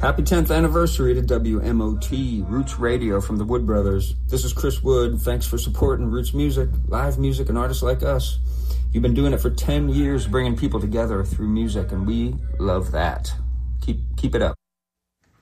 Happy 10th anniversary to WMOT, Roots Radio from the Wood Brothers. This is Chris Wood. Thanks for supporting Roots music, live music, and artists like us. You've been doing it for 10 years, bringing people together through music, and we love that. Keep it up.